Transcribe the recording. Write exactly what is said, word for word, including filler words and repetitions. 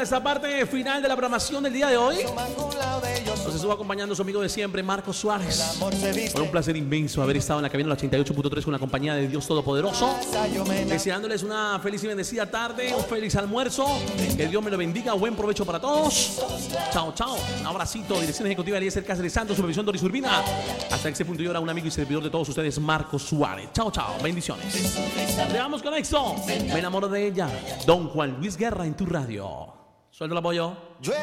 a esta parte final de la programación del día de hoy. Nos estuvo acompañando su amigo de siempre, Marcos Suárez. Fue un placer inmenso haber estado en la cabina del ochenta y ocho punto tres con la compañía de Dios Todopoderoso. Deseándoles una feliz y bendecida tarde, un feliz almuerzo. Que Dios me lo bendiga. Buen provecho para todos. Chao, chao. Un abracito. Dirección ejecutiva Eliezer Cáceres Santos, supervisión Doris Urbina. Hasta este punto y hora, un amigo y servidor de todos ustedes, Marcos Suárez. Chao, chao. Bendiciones. Llegamos con esto. Me enamoro de ella. Don Juan Luis Guerra en tu radio. Suelta el apoyo.